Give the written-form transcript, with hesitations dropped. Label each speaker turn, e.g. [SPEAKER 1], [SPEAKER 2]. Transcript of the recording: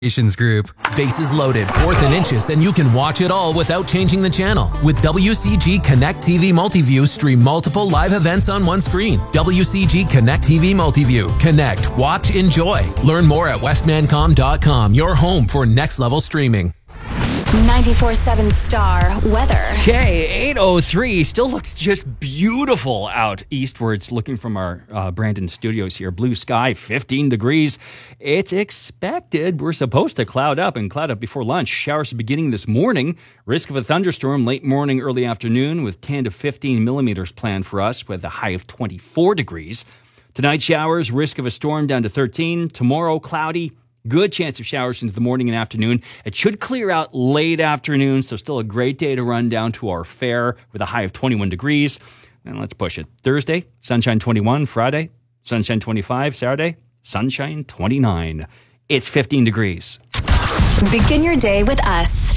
[SPEAKER 1] Group.
[SPEAKER 2] Bases loaded, 4th and inches, and you can watch it all without changing the channel. With WCG Connect TV Multiview, stream multiple live events on one screen. WCG Connect TV Multiview. Connect, watch, enjoy. Learn more at westmancom.com, your home for next level streaming.
[SPEAKER 3] 94.7 Star weather.
[SPEAKER 4] Okay, 8:03. Still looks just beautiful out eastwards. Looking from our Brandon studios here. Blue sky, 15 degrees. It's expected we're supposed to cloud up before lunch. Showers beginning this morning. Risk of a thunderstorm late morning, early afternoon with 10 to 15 millimeters planned for us with a high of 24 degrees. Tonight, showers. Risk of a storm down to 13. Tomorrow, cloudy. Good chance of showers into the morning and afternoon. It should clear out late afternoon, so still a great day to run down to our fair with a high of 21 degrees. And let's push it. Thursday, sunshine 21. Friday, sunshine 25. Saturday, sunshine 29. It's 15 degrees.
[SPEAKER 3] Begin your day with us.